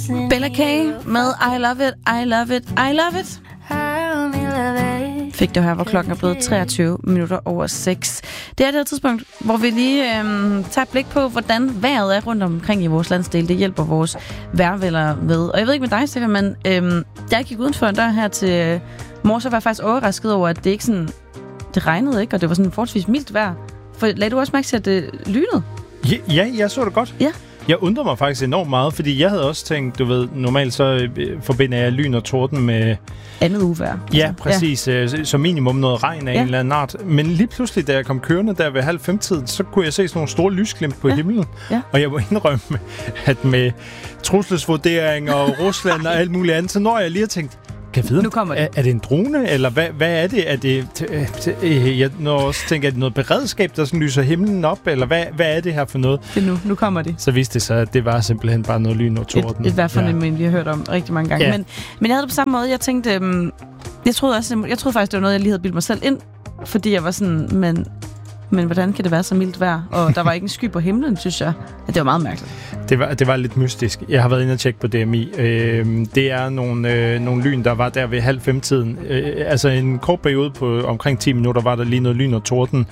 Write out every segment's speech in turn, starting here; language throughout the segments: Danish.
Bella K med I Love It, I Love It, I Love It. Fik du her, hvor klokken er blevet 23 minutter over 6. Det er det her tidspunkt, hvor vi lige tager et blik på, hvordan vejret er rundt omkring i vores landsdel. Det hjælper vores vejrvælgere ved. Og jeg ved ikke med dig, Stefan, men da jeg gik udenfor en dør her til mor, så var jeg faktisk overrasket over, at det ikke sådan... Det regnede ikke, og det var sådan forholdsvis mildt vejr. For lagde du også mærke til, at det lynede? Ja, jeg så det godt. Ja. Jeg undrer mig faktisk enormt meget, fordi jeg havde også tænkt, du ved, normalt så forbinder jeg lyn og torden med... Andet uvejr. Ja, præcis. Ja. Som minimum noget regn af en eller anden art. Men lige pludselig, da jeg kom kørende der ved 4:30, så kunne jeg se sådan nogle store lysglimt på himlen. Ja. Og jeg må indrømme, at med trusselsvurderinger og Rusland og alt muligt andet, så når jeg lige har tænkt, kan jeg vide, er det en drone, eller hvad er det? Er det jeg når også tænker, er det noget beredskab, der sådan lyser himlen op, eller hvad er det her for noget? Det er nu kommer det. Så viste det sig, at det var simpelthen bare noget lyn og torden. Et vejrfænomen, vi har hørt om rigtig mange gange. Ja. Men jeg havde det på samme måde. Jeg tænkte, jeg troede faktisk, det var noget, jeg lige havde bildt mig selv ind, fordi jeg var sådan, men hvordan kan det være så mildt vejr? Og der var ikke en sky på himlen, synes jeg. Det var meget mærkeligt. Det var lidt mystisk. Jeg har været inde og tjekke på DMI. Det er nogle lyn, der var der ved 4:30. Altså en kort periode på omkring 10 minutter var der lige noget lyn og torden.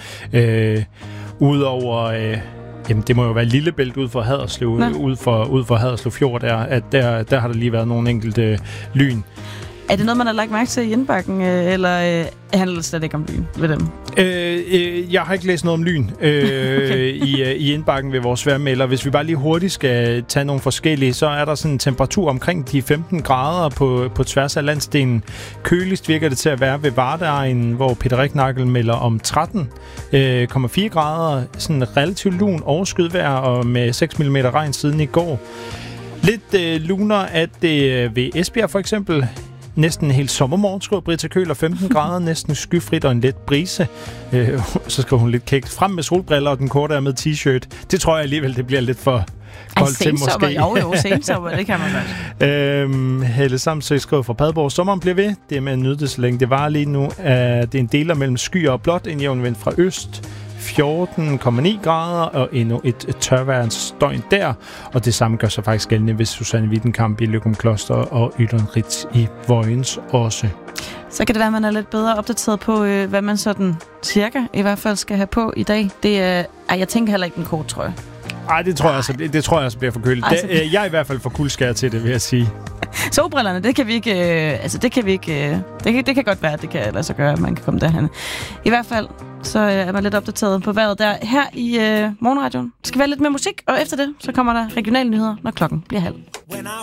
Udover... Jamen, det må jo være Lillebælt ud for Haderslev, ud for Haderslev Fjord, der har der lige været nogle enkelte lyn. Er det noget, man har lagt mærke til i indbakken, eller handler det slet ikke om lyn ved dem? Jeg har ikke læst noget om lyn okay. i indbakken ved vores vejrmelder. Hvis vi bare lige hurtigt skal tage nogle forskellige, så er der sådan en temperatur omkring de 15 grader på tværs af landsdelen. Køligst virker det til at være ved Vardeegnen, hvor Peter Riknagel melder om 13,4 grader. Sådan relativt lun overskyet og med 6 mm regn siden i går. Lidt luner at det ved Esbjerg for eksempel. Næsten en hel sommermorgen, skriver Britta Køler, 15 grader, næsten skyfrit og en let brise. Så skriver hun lidt kægt. Frem med solbriller og den korte med t-shirt. Det tror jeg alligevel, det bliver lidt for koldt til måske. Jo, sensommer, det kan man godt. Helle Samsø skriver fra Padborg. Sommeren bliver ved. Det er med at nyde det, så længe det var lige nu. Det er en deler mellem skyer og blåt. En jævn vind fra øst. 14,9 grader og endnu et tørværsdøgn der. Og det samme gør sig faktisk gældende ved Susanne Wittenkamp i Løgumkloster og Ytternrit i Vojens også. Så kan det være, at man er lidt bedre opdateret på, hvad man sådan cirka i hvert fald skal have på i dag. Det er, jeg tænker heller ikke en kort trøje. Ej, det tror jeg altså bliver for køligt. Jeg er i hvert fald for kuldskær til det, vil jeg sige. Solbrillerne, det kan vi ikke... Det kan godt være, at det kan lade sig gøre, at man kan komme derhen. I hvert fald, så er man lidt opdateret på vejret der. Her i Morgenradioen skal være lidt mere musik, og efter det, så kommer der regionale nyheder, når klokken bliver 12:30.